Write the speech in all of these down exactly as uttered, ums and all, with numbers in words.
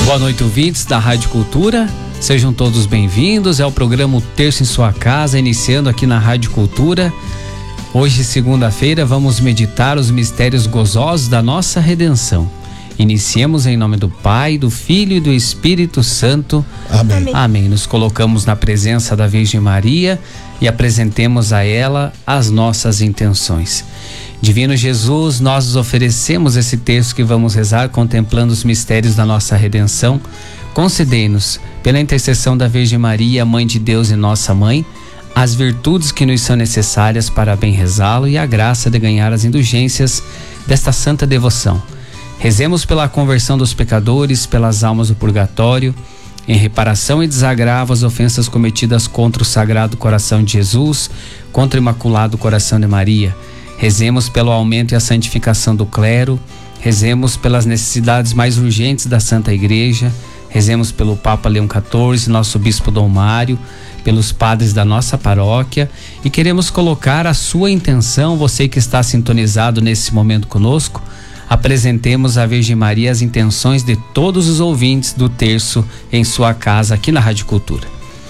Boa noite, ouvintes da Rádio Cultura. Sejam todos bem-vindos. É o programa O Terço em Sua Casa, iniciando aqui na Rádio Cultura. Hoje, segunda-feira, vamos meditar os mistérios gozosos da nossa redenção. Iniciemos em nome do Pai, do Filho e do Espírito Santo. Amém. Amém. Amém. Nos colocamos na presença da Virgem Maria e apresentemos a ela as nossas intenções. Divino Jesus, nós nos oferecemos esse texto que vamos rezar, contemplando os mistérios da nossa redenção. Concedei-nos, pela intercessão da Virgem Maria, Mãe de Deus e nossa Mãe, as virtudes que nos são necessárias para bem rezá-lo e a graça de ganhar as indulgências desta santa devoção. Rezemos pela conversão dos pecadores, pelas almas do purgatório, em reparação e desagravo às ofensas cometidas contra o Sagrado Coração de Jesus, contra o Imaculado Coração de Maria. Rezemos pelo aumento e a santificação do clero, rezemos pelas necessidades mais urgentes da Santa Igreja, rezemos pelo Papa Leão quatorze, nosso Bispo Dom Mário, pelos padres da nossa paróquia, e queremos colocar a sua intenção, você que está sintonizado nesse momento conosco. Apresentemos à Virgem Maria as intenções de todos os ouvintes do terço em sua casa aqui na Rádio Cultura.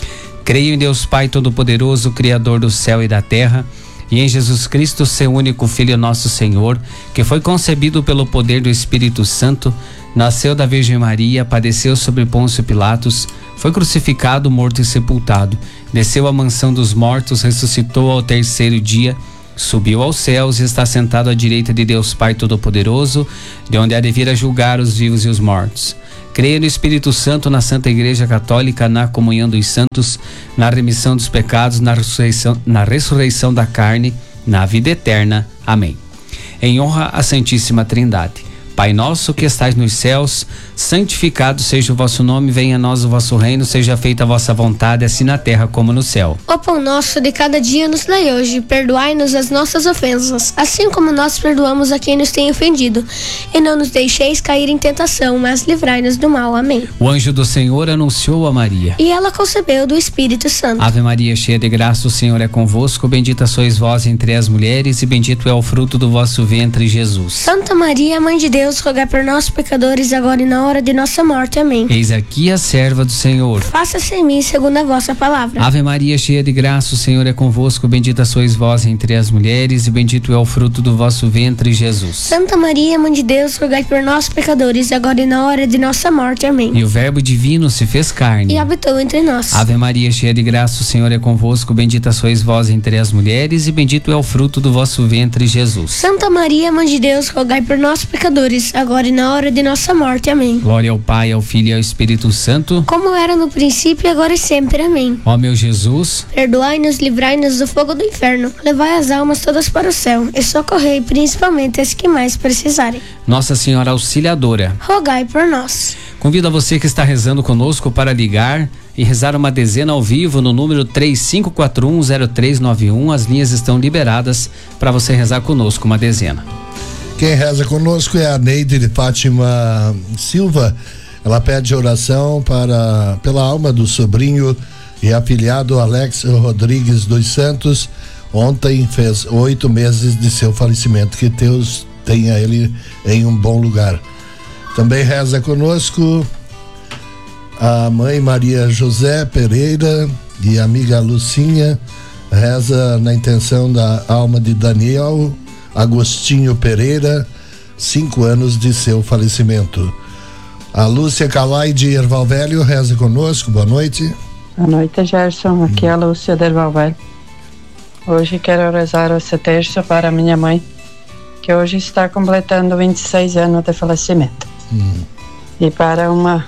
Creio em Deus Pai Todo-Poderoso, Criador do céu e da terra, e em Jesus Cristo, seu único Filho, nosso Senhor, que foi concebido pelo poder do Espírito Santo, nasceu da Virgem Maria, padeceu sobre Pôncio Pilatos, foi crucificado, morto e sepultado, desceu à mansão dos mortos, ressuscitou ao terceiro dia, subiu aos céus e está sentado à direita de Deus Pai Todo-Poderoso, de onde há de vir a julgar os vivos e os mortos. Creio no Espírito Santo, na Santa Igreja Católica, na comunhão dos santos, na remissão dos pecados, na ressurreição, na ressurreição da carne, na vida eterna. Amém. Em honra à Santíssima Trindade. Pai nosso que estais nos céus, santificado seja o vosso nome, venha a nós o vosso reino, seja feita a vossa vontade, assim na terra como no céu. O pão nosso de cada dia nos dai hoje, perdoai-nos as nossas ofensas, assim como nós perdoamos a quem nos tem ofendido. E não nos deixeis cair em tentação, mas livrai-nos do mal. Amém. O anjo do Senhor anunciou a Maria. E ela concebeu do Espírito Santo. Ave Maria, cheia de graça, o Senhor é convosco, bendita sois vós entre as mulheres, e bendito é o fruto do vosso ventre, Jesus. Santa Maria, Mãe de Deus, rogai por nós, pecadores, agora e na hora de nossa morte. Amém. Eis aqui a serva do Senhor. Faça-se em mim segundo a vossa palavra. Ave Maria, cheia de graça, o Senhor é convosco, bendita sois vós entre as mulheres, e bendito é o fruto do vosso ventre, Jesus. Santa Maria, Mãe de Deus, rogai por nós, pecadores, agora e na hora de nossa morte. Amém. E o Verbo divino se fez carne e habitou entre nós. Ave Maria, cheia de graça, o Senhor é convosco, bendita sois vós entre as mulheres, e bendito é o fruto do vosso ventre, Jesus. Santa Maria, Mãe de Deus, rogai por nós, pecadores, agora e na hora de nossa morte. Amém. Glória ao Pai, ao Filho e ao Espírito Santo, como era no princípio, agora e sempre. Amém. Ó meu Jesus, perdoai-nos, livrai-nos do fogo do inferno, levai as almas todas para o céu e socorrei principalmente as que mais precisarem. Nossa Senhora Auxiliadora, rogai por nós. Convido a você que está rezando conosco para ligar e rezar uma dezena ao vivo no número três cinco quatro um zero três nove um. As linhas estão liberadas para você rezar conosco uma dezena. Quem reza conosco é a Neide de Fátima Silva. Ela pede oração para, pela alma do sobrinho e afilhado Alex Rodrigues dos Santos. Ontem fez oito meses de seu falecimento. Que Deus tenha ele em um bom lugar. Também reza conosco a mãe Maria José Pereira e a amiga Lucinha. Reza na intenção da alma de Daniel Agostinho Pereira, cinco anos de seu falecimento. A Lúcia Calai de Erval Velho reza conosco. Boa noite. Boa noite, Gerson. Aqui é a Lúcia de Erval Velho. Hoje quero rezar esse terço para minha mãe, que hoje está completando vinte e seis anos de falecimento. Hum. E para uma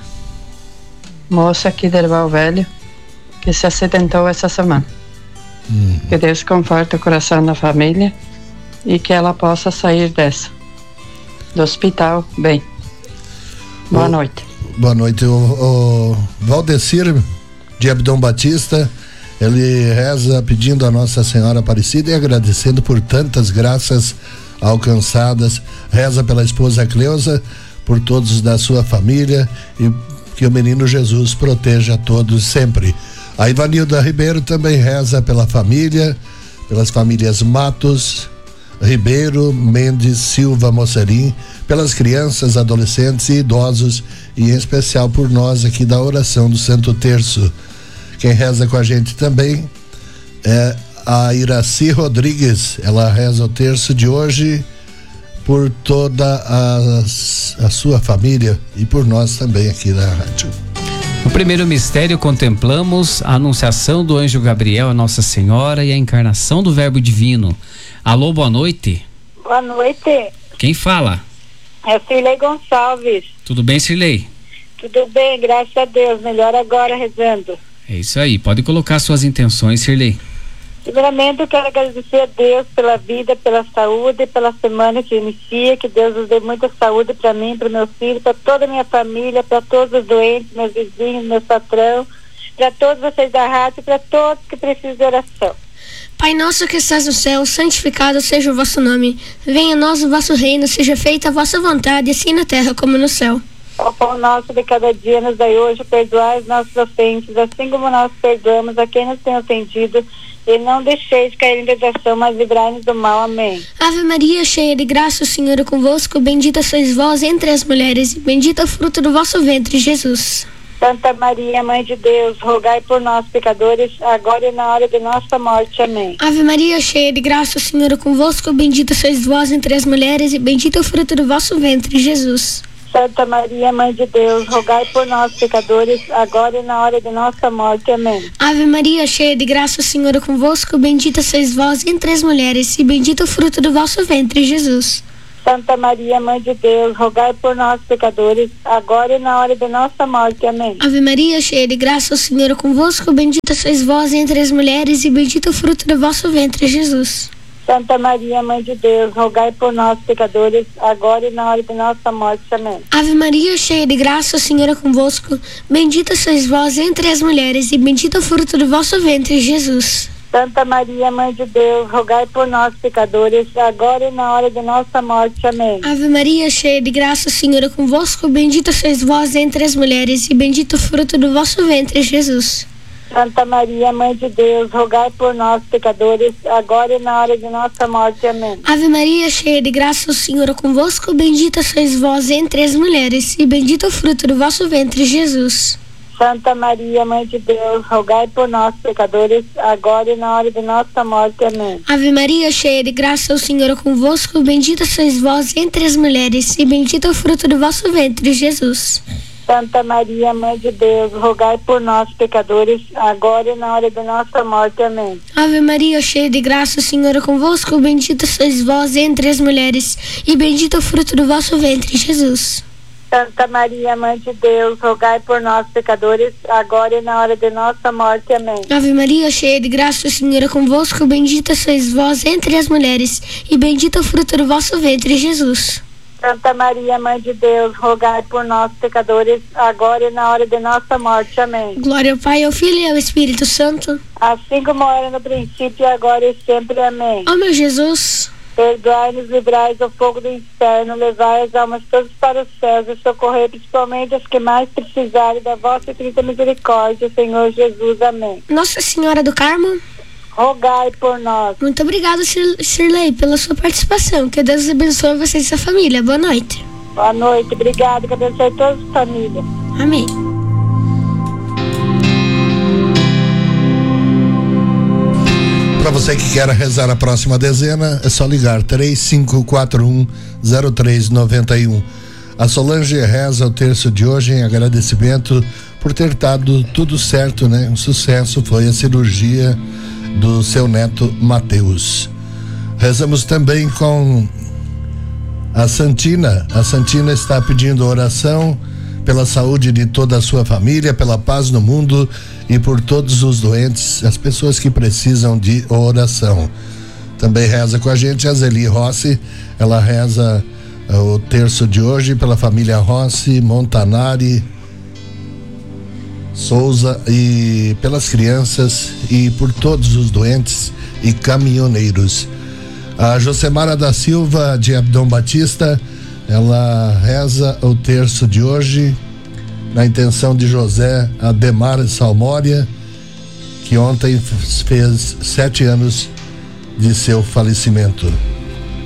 moça aqui de Erval Velho que se acidentou essa semana. Hum. Que Deus conforte o coração da família e que ela possa sair dessa do hospital bem. Boa o, noite. Boa noite. O, o Valdecir de Abdom Batista, ele reza pedindo a Nossa Senhora Aparecida e agradecendo por tantas graças alcançadas. Reza pela esposa Cleusa, por todos da sua família e que o menino Jesus proteja a todos sempre. A Ivanilda Ribeiro também reza pela família, pelas famílias Matos, Ribeiro Mendes Silva Mocerim, pelas crianças, adolescentes e idosos, e em especial por nós aqui da oração do Santo Terço. Quem reza com a gente também é a Iraci Rodrigues. Ela reza o terço de hoje por toda a, a sua família e por nós também aqui na rádio. No primeiro mistério contemplamos a anunciação do anjo Gabriel a Nossa Senhora e a encarnação do Verbo Divino. Alô, boa noite. Boa noite. Quem fala? É Cirlei Gonçalves. Tudo bem, Cirlei? Tudo bem, graças a Deus. Melhor agora rezando. É isso aí, pode colocar suas intenções, Cirlei. Primeiramente, eu quero agradecer a Deus pela vida, pela saúde, pela semana que inicia, que Deus nos dê muita saúde para mim, para meus filhos, para toda a minha família, para todos os doentes, meus vizinhos, meus patrão, para todos vocês da rádio, para todos que precisam de oração. Pai nosso que estás no céu, santificado seja o vosso nome. Venha a nós o vosso reino, seja feita a vossa vontade, assim na terra como no céu. O pão nosso de cada dia nos dai hoje, perdoai os nossos ofensas, assim como nós perdoamos a quem nos tem ofendido, e não deixeis cair em tentação, mas livrai-nos do mal. Amém. Ave Maria, cheia de graça, o Senhor é convosco, bendita sois vós entre as mulheres, e bendito é o fruto do vosso ventre, Jesus. Santa Maria, Mãe de Deus, rogai por nós, pecadores, agora e na hora de nossa morte. Amém. Ave Maria, cheia de graça, o Senhor é convosco, bendita sois vós entre as mulheres, e bendito é o fruto do vosso ventre, Jesus. Santa Maria, Mãe de Deus, rogai por nós, pecadores, agora e na hora de nossa morte. Amém. Ave Maria, cheia de graça, o Senhor é convosco, bendita sois vós entre as mulheres, e bendito é o fruto do vosso ventre, Jesus. Santa Maria, Mãe de Deus, rogai por nós, pecadores, agora e na hora de nossa morte. Amém. Ave Maria, cheia de graça, o Senhor é convosco, bendita sois vós entre as mulheres, e bendito é o fruto do vosso ventre, Jesus. Santa Maria, Mãe de Deus, rogai por nós, pecadores, agora e na hora de nossa morte. Amém. Ave Maria, cheia de graça, o Senhor é convosco, bendita sois vós entre as mulheres, e bendito é o fruto do vosso ventre, Jesus. Santa Maria, Mãe de Deus, rogai por nós, pecadores, agora e na hora de nossa morte. Amém. Ave Maria, cheia de graça, o Senhor é convosco, bendita sois vós entre as mulheres, e bendito é o fruto do vosso ventre, Jesus. Santa Maria, Mãe de Deus, rogai por nós, pecadores, agora e na hora de nossa morte. Amém. Ave Maria, cheia de graça, o Senhor é convosco, bendita sois vós entre as mulheres, e bendito é o fruto do vosso ventre, Jesus. Santa Maria, Mãe de Deus, rogai por nós, pecadores, agora e na hora de nossa morte. Amém. Ave Maria, cheia de graça, o Senhor é convosco, bendita sois vós entre as mulheres, e bendito é o fruto do vosso ventre, Jesus. Santa Maria, Mãe de Deus, rogai por nós, pecadores, agora e na hora de nossa morte. Amém. Ave Maria, cheia de graça, o Senhor é convosco, bendita sois vós entre as mulheres, e bendito é o fruto do vosso ventre, Jesus. Santa Maria, Mãe de Deus, rogai por nós, pecadores, agora e na hora de nossa morte. Amém. Ave Maria, cheia de graça, o Senhor é convosco, bendita sois vós entre as mulheres, e bendito é o fruto do vosso ventre, Jesus. Santa Maria, Mãe de Deus, rogai por nós, pecadores, agora e na hora de nossa morte. Amém. Glória ao Pai, ao Filho e ao Espírito Santo. Assim como era no princípio, agora e sempre. Amém. Ó meu Jesus, perdoai-nos, livrai do fogo do inferno, levai as almas todas para os céus e socorrei principalmente as que mais precisarem da vossa infinita misericórdia, Senhor Jesus. Amém. Nossa Senhora do Carmo, rogai por nós. Muito obrigado, Cirlei, pela sua participação. Que Deus abençoe você e sua família. Boa noite. Boa noite, obrigado. Que abençoe toda a família. Amém. Para você que quer rezar a próxima dezena, é só ligar três cinco quatro um zero três nove um. A Solange reza o terço de hoje em agradecimento por ter dado tudo certo, né? Um sucesso foi a cirurgia do seu neto Mateus. Rezamos também com a Santina. A Santina está pedindo oração pela saúde de toda a sua família, pela paz no mundo e por todos os doentes, as pessoas que precisam de oração. Também reza com a gente a Zeli Rossi. Ela reza uh, o terço de hoje pela família Rossi, Montanari, Souza e pelas crianças e por todos os doentes e caminhoneiros. A Josemara da Silva de Abdom Batista, ela reza o terço de hoje na intenção de José Ademar Salmória, que ontem fez sete anos de seu falecimento.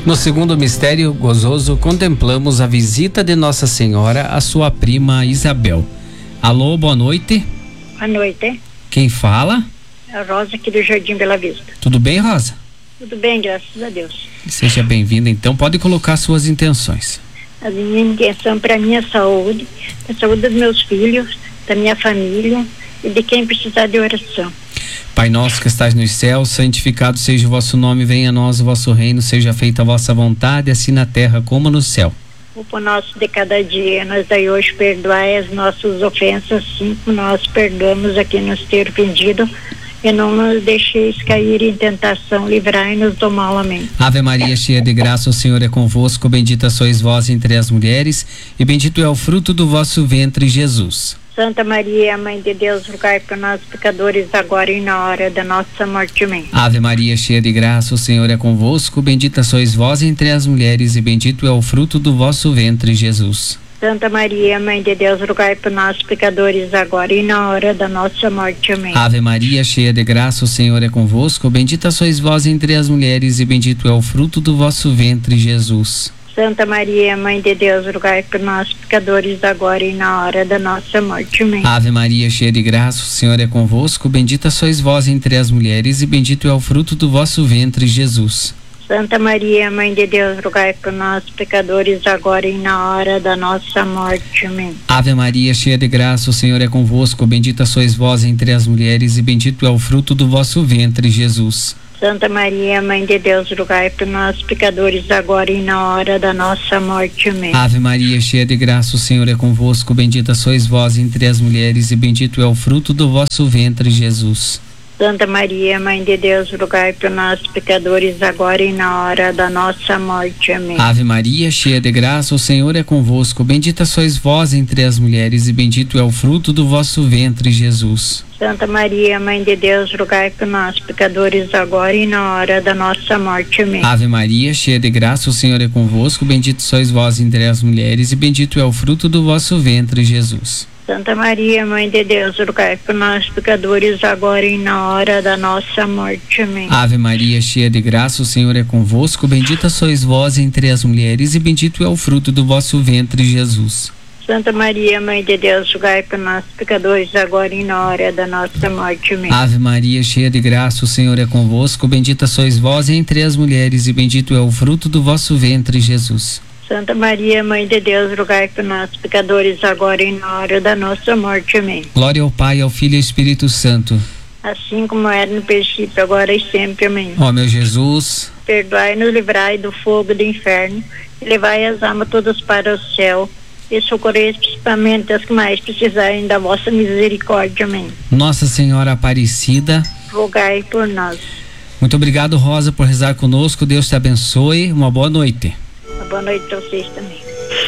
No segundo mistério gozoso, contemplamos a visita de Nossa Senhora à sua prima Isabel. Alô, boa noite. Boa noite. Quem fala? É a Rosa aqui do Jardim Bela Vista. Tudo bem, Rosa? Tudo bem, graças a Deus. Seja bem-vinda, então pode colocar suas intenções. A minha intenção para a minha saúde, a saúde dos meus filhos, da minha família e de quem precisar de oração. Pai nosso que estás nos céus, santificado seja o vosso nome, venha a nós o vosso reino, seja feita a vossa vontade, assim na terra como no céu. O pão nosso de cada dia, nós daí hoje perdoai as nossas ofensas, assim como nós perdoamos a quem nos ter ofendido, e não nos deixeis cair em tentação, livrai-nos do mal. Amém. Ave Maria, cheia de graça, o Senhor é convosco, bendita sois vós entre as mulheres, e bendito é o fruto do vosso ventre, Jesus. Santa Maria, Mãe de Deus, rogai por nós pecadores, agora e na hora da nossa morte. Amém. Ave Maria, cheia de graça, o Senhor é convosco, bendita sois vós entre as mulheres, e bendito é o fruto do vosso ventre, Jesus. Santa Maria, Mãe de Deus, rogai por nós pecadores, agora e na hora da nossa morte. Amém. Ave Maria, cheia de graça, o Senhor é convosco, bendita sois vós entre as mulheres, e bendito é o fruto do vosso ventre, Jesus. Santa Maria, Mãe de Deus, rogai por nós pecadores, agora e na hora da nossa morte. Amém. Ave Maria, cheia de graça, o Senhor é convosco, bendita sois vós entre as mulheres, e bendito é o fruto do vosso ventre, Jesus. Santa Maria, Mãe de Deus, rogai por nós pecadores, agora e na hora da nossa morte. Amém. Ave Maria, cheia de graça, o Senhor é convosco, bendita sois vós entre as mulheres, e bendito é o fruto do vosso ventre, Jesus. Santa Maria, Mãe de Deus, rogai por nós pecadores, agora e na hora da nossa morte. Amém. Ave Maria, cheia de graça, o Senhor é convosco, bendita sois vós entre as mulheres, e bendito é o fruto do vosso ventre, Jesus. Santa Maria, Mãe de Deus, rogai por nós pecadores, agora e na hora da nossa morte. Amém. Ave Maria, cheia de graça, o Senhor é convosco, bendita sois vós entre as mulheres, e bendito é o fruto do vosso ventre, Jesus. Santa Maria, Mãe de Deus, rogai por nós pecadores, agora e na hora da nossa morte. Amém. Ave Maria, cheia de graça, o Senhor é convosco, bendito sois vós entre as mulheres, e bendito é o fruto do vosso ventre, Jesus. Santa Maria, Mãe de Deus, rogai por nós pecadores, agora e na hora da nossa morte. Amém. Ave Maria, cheia de graça, o Senhor é convosco, bendita sois vós entre as mulheres, e bendito é o fruto do vosso ventre, Jesus. Santa Maria, Mãe de Deus, rogai por nós pecadores, agora e na hora da nossa morte. Amém. Ave Maria, cheia de graça, o Senhor é convosco, bendita sois vós entre as mulheres, e bendito é o fruto do vosso ventre, Jesus. Santa Maria, Mãe de Deus, rogai por nós pecadores, agora e na hora da nossa morte. Amém. Glória ao Pai, ao Filho e ao Espírito Santo. Assim como era no princípio, agora e sempre. Amém. Ó meu Jesus, perdoai-nos, livrai do fogo do inferno, e levai as almas todas para o céu, e socorrei principalmente as que mais precisarem da vossa misericórdia. Amém. Nossa Senhora Aparecida, rogai por nós. Muito obrigado, Rosa, por rezar conosco. Deus te abençoe. Uma boa noite. Uma boa noite para vocês também.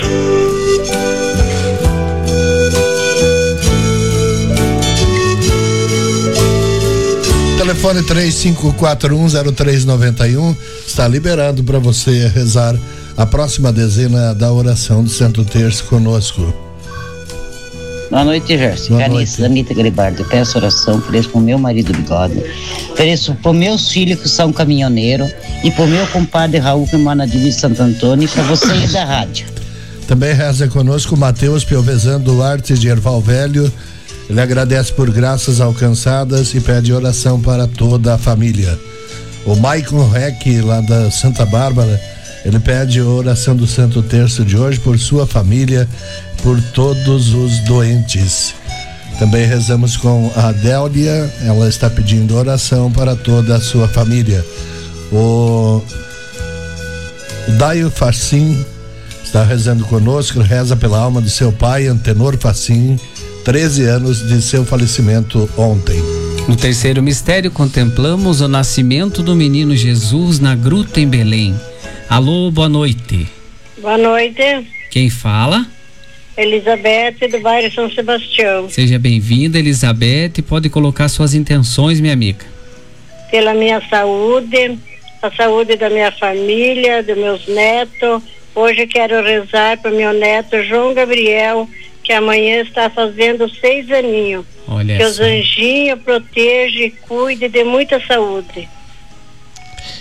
Telefone três cinco quatro um zero três nove um está liberado para você rezar a próxima dezena da oração do Santo Terço conosco. Boa noite, Gerson. Carice, Anitta Garibaldi. Eu peço oração, ofereço pro meu marido Bigode, ofereço pro meus filhos que são caminhoneiros e pro meu compadre Raul que mora na Divisa de Santo Antônio, e pra vocês da rádio. Também reza conosco o Matheus Piovesan Duarte de Erval Velho. Ele agradece por graças alcançadas e pede oração para toda a família. O Maicon Reck, lá da Santa Bárbara, ele pede a oração do Santo Terço de hoje por sua família, por todos os doentes. Também rezamos com a Adélia, ela está pedindo oração para toda a sua família. O, o Daio Facim está rezando conosco, reza pela alma de seu pai, Antenor Facim, treze anos de seu falecimento ontem. No terceiro mistério, contemplamos o nascimento do menino Jesus na gruta em Belém. Alô, boa noite. Boa noite. Quem fala? Elizabeth, do bairro São Sebastião. Seja bem-vinda, Elizabeth. Pode colocar suas intenções, minha amiga. Pela minha saúde, a saúde da minha família, dos meus netos. Hoje quero rezar para o meu neto João Gabriel, que amanhã está fazendo seis aninhos. Olha que só. os anjinhos protejam e cuidem de muita saúde.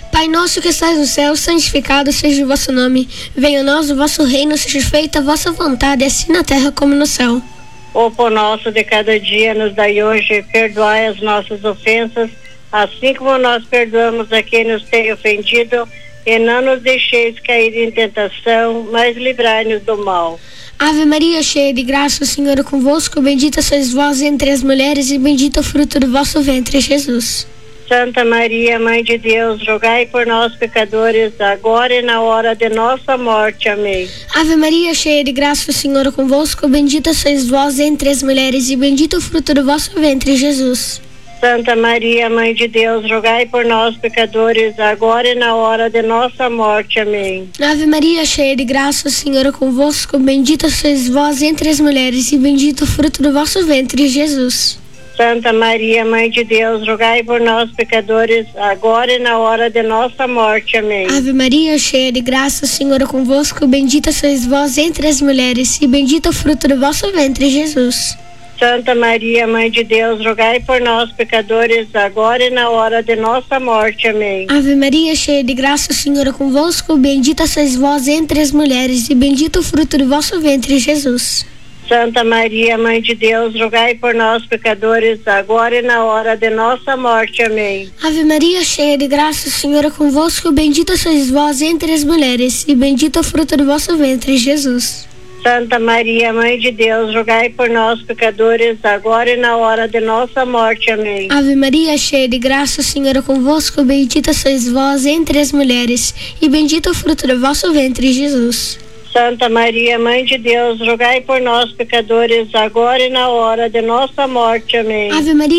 Pai nosso que estás no céu, santificado seja o vosso nome. Venha a nós o vosso reino, seja feita a vossa vontade, assim na terra como no céu. O pão nosso de cada dia nos dai hoje, perdoai as nossas ofensas, assim como nós perdoamos a quem nos tem ofendido, e não nos deixeis cair em tentação, mas livrai-nos do mal. Ave Maria, cheia de graça, o Senhor é convosco, bendita sois vós entre as mulheres e bendito é o fruto do vosso ventre, Jesus. Santa Maria, Mãe de Deus, rogai por nós pecadores, agora e na hora de nossa morte. Amém. Ave Maria, cheia de graça, o Senhor é convosco, bendita sois vós entre as mulheres e bendito é o fruto do vosso ventre, Jesus. Santa Maria, Mãe de Deus, rogai por nós pecadores, agora e na hora de nossa morte. Amém. Ave Maria, cheia de graça, o Senhor é convosco, bendita sois vós entre as mulheres e bendito é o fruto do vosso ventre, Jesus. Santa Maria, Mãe de Deus, rogai por nós pecadores, agora e na hora de nossa morte. Amém. Ave Maria, cheia de graça, o Senhor é convosco, bendita sois vós entre as mulheres e bendito é o fruto do vosso ventre, Jesus. Santa Maria, Mãe de Deus, rogai por nós pecadores, agora e na hora de nossa morte. Amém. Ave Maria, cheia de graça, o Senhor é convosco, bendita sois vós entre as mulheres e bendito é o fruto do vosso ventre, Jesus. Santa Maria, Mãe de Deus, rogai por nós pecadores, agora e na hora de nossa morte. Amém. Ave Maria, cheia de graça, o Senhor é convosco, bendita sois vós entre as mulheres e bendito é o fruto do vosso ventre, Jesus. Santa Maria, Mãe de Deus, rogai por nós pecadores, agora e na hora de nossa morte. Amém. Ave Maria, cheia de graça, o Senhor é convosco, bendita sois vós entre as mulheres e bendito é o fruto do vosso ventre, Jesus. Santa Maria, Mãe de Deus, rogai por nós pecadores, agora e na hora de nossa morte. Amém. Ave Maria